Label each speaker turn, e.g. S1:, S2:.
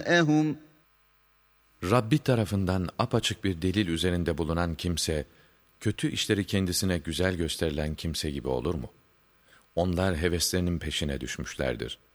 S1: جاءهم
S2: Rabbi tarafından apaçık bir delil üzerinde bulunan kimse, kötü işleri kendisine güzel gösterilen kimse gibi olur mu? Onlar heveslerinin peşine düşmüşlerdir.